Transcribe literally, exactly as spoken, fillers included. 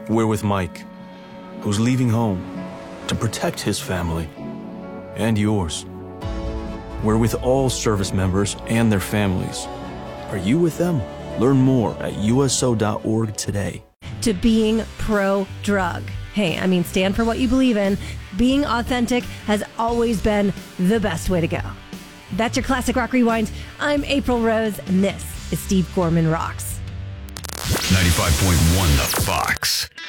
We're with Mike, who's leaving home to protect his family and yours. We're with all service members and their families. Are you with them? Learn more at U S O dot org today. To being pro-drug. Hey, I mean, stand for what you believe in. Being authentic has always been the best way to go. That's your Classic Rock Rewind. I'm April Rose, and this is Steve Gorman Rocks. ninety-five point one The Fox.